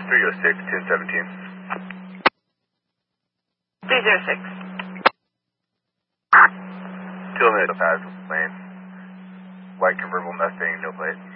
306, 1017. 306. 2 minutes past lane. White convertible Mustang, no plate.